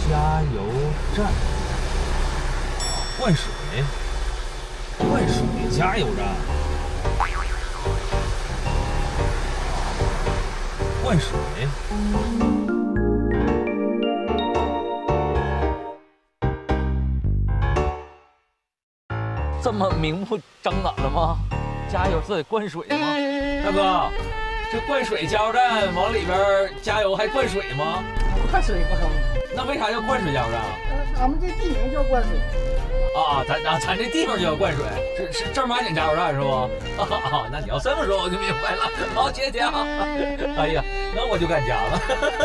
加油站，灌水，加油站，灌水。 这么明目张胆的吗？加油是得灌水吗？大哥，这灌水加油站往里边加油还灌水吗？ 灌水不成。 那为啥叫灌水加油站啊？ 俺们这地名叫灌水。 啊，咱这地方就叫灌水，是正儿八经加油站是不？啊，那你要这么说我就明白了。好，谢谢啊。哎呀，那我就敢加了。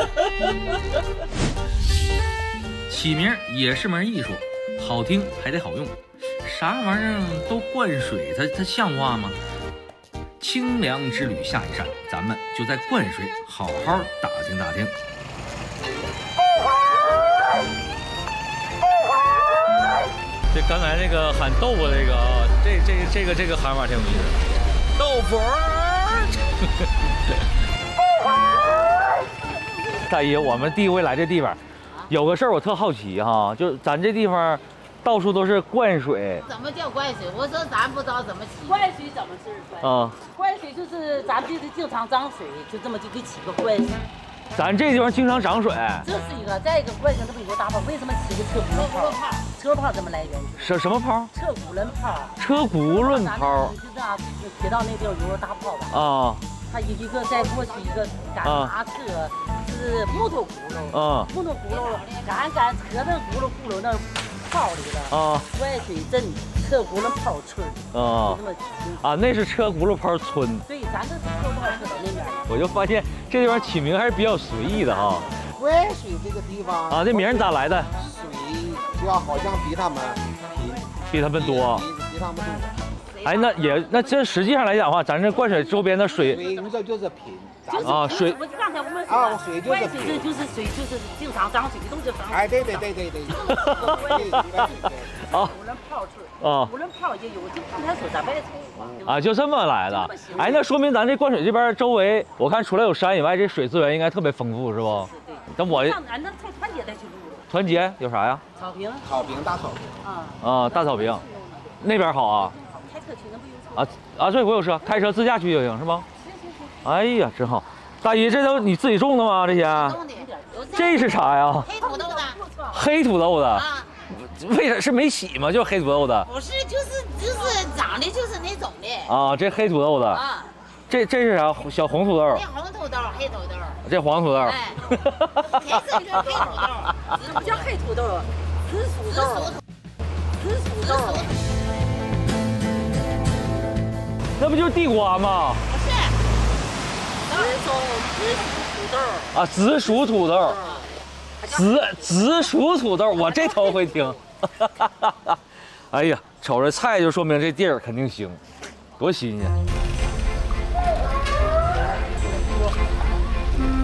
起名也是门艺术，好听还得好用。啥玩意儿都灌水，它像话吗？清凉之旅下一站，咱们就在灌水好好打听打听。 这刚才那个喊豆腐这个啊，这个喊法挺有意思。豆腐。 大姨，我们第一回来这地方，有个事儿我特好奇哈，就咱这地方。到处都是灌水， 怎么叫灌水？我说咱不知道怎么起。 灌水怎么是灌水？灌水就是咱这里经常涨水，就这么就给起个灌水。 咱这地方经常涨水， 这是一个，再一个灌水这不有个大泡，为什么起个车轱辘泡？车泡怎么来源？ 什么泡？ 车轱辘泡。 车轱辘泡。 就这样，铁道那地方有个大泡吧？ 啊。 它一个再过去一个赶马车，是木头轱辘。木头轱辘赶车的轱辘那。泡里的啊，灌水镇车轱辘泡村啊， 那是车轱辘泡村。 对，咱这是车泡村那边。 我就发现这地方起名还是比较随意的哈。 灌水这个地方啊，这名咋来的？ 水就要好像比他们贫， 比他们多， 比他们多。 哎，那这实际上来讲的话，咱这灌水周边的水， 你这就是贫。 啊，水，我就刚才我们说啊，水就是水，就是水，就是经常涨水动就涨水。 哎，对。 啊，无人泡村啊，无人泡也有，就刚才说在外头啊，就这么来的。哎，那说明咱这灌水这边周围，我看除了有山以外，这水资源应该特别丰富，是不？ 是对。 但我俺那太团结再去录了。 团结有啥呀？ 草坪， 大草坪。 啊，大草坪，那边好啊。 开车去那不有车？ 对，我有车，开车自驾去就行，是吗？哎呀，真好！大姨，这都你自己种的吗？这些？这是啥呀？ 黑土豆的。 黑土豆的。啊。为啥是没洗吗？就黑土豆的。 不是，就是长的就是那种的。 啊，这黑土豆的。啊。这是啥？小红土豆。 这红土豆，黑土豆。 这黄土豆。 哎。颜色就是黑土豆。 不叫黑土豆，紫薯豆。紫薯豆。 那不就是地瓜吗？ 不是， 紫薯土豆。 啊，紫薯土豆，我这头回听。哎呀，瞅着菜就说明这地儿肯定行，多新鲜。